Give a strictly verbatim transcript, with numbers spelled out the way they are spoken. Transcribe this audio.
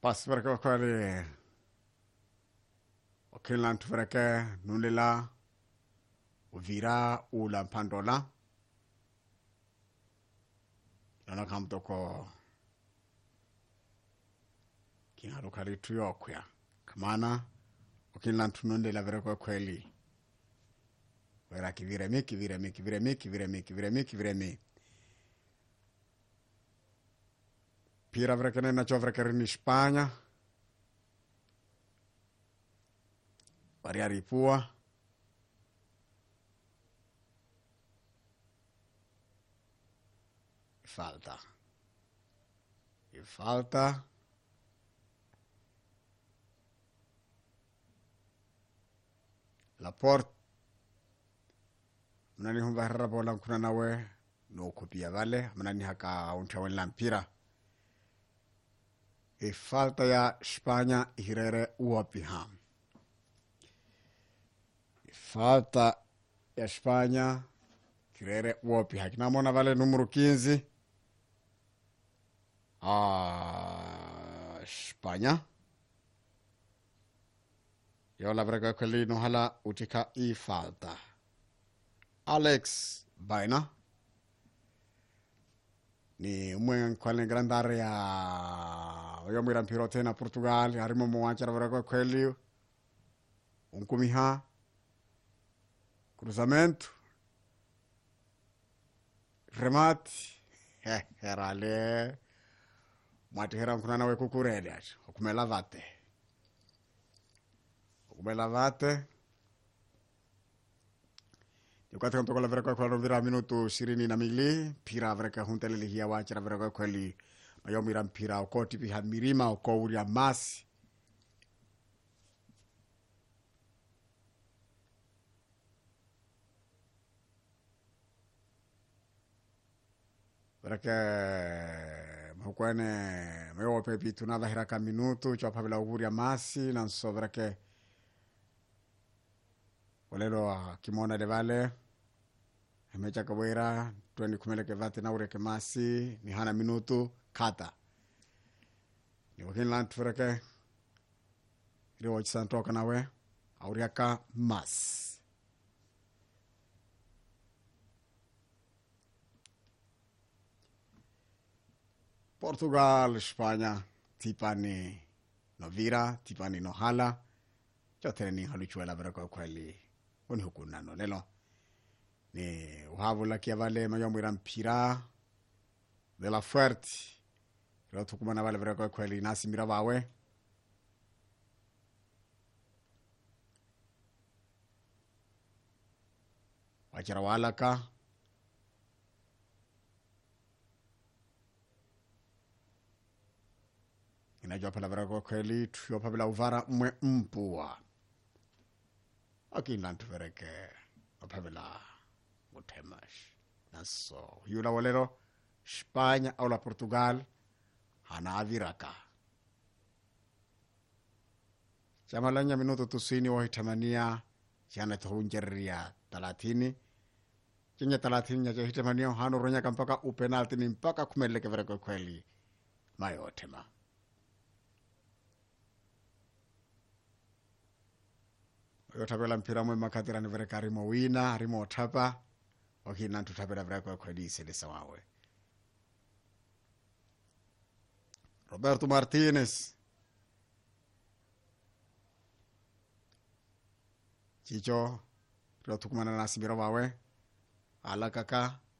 Pas verke kwali okilan tuverke nunila uvira ula pandola lana kamtoko kingaru kali tuyokya kamana okilan tununila verke kweli wera kiviremi kiviremi kiviremi kiviremi kiviremi kiviremi pira verke na choverke in Spagna variari pua falta e falta la port mnani humba harra bola kuna nawe no kopia vale mnani haka untawen lampira e falta ya Spagna hirere uopiham e falta ya Spagna hirere uopiham kinamona vale numero quinze a Spagna yo la brega quelli no hala utika i falta Alex Baina ni umwe kwale grandare ya yo mira pirote na Portugal harimo mwacha la brega quelli unkumiha cruzamento remate herale mati hera kuna nawe kukurele acho okumela vate okumela vate yukati kanto kola vereka kwa vira minuto ishirini na mili pira vereka huntele hiya wacha vereka kweli mayo mira mpira okoti piha mirima okowuri masi vereka mhukwane mayo pepi tunava hiraka minuto chapa bila uguri masi na so vereka walelo kimona de vale mecha kabwera tweni kumeleke vate na ureke masi ni hana minuto kata ni wakin lant vereka ile wachisan toka nawe auriaka mas Portugal, Spagna, tipani no vira, tipani no hala. Chote ni haluchwela vereka kweli. Uni hukuna no lelo. Ni uhavu la kia vale mayomu irampira de la fuerte. Reo tukumana vale vereka kweli nasi mirabawe. Wachira walaka. Inajua pala vereka kweli tuyo pabila uvara mwe mpua. Akinlantu vereke pabila mutemash. Naso yula walero Spagna au la Portugal hana aviraka. Chamalanya minuto tusini wa hitamania chana tuhunjeria talatini. Chenye talatini ya hitamania hano ronya kampaka upenalti ni mpaka kumeleke vereka kweli mayo tema. Yo tabela mpira mwe makatira ni vereka harimo wina, harimo otapa. Oki nantu tabela vereka kweli isele sawawe. Roberto Martinez. Chicho. Pero tukumana nasi mirawawe. Ala kaka.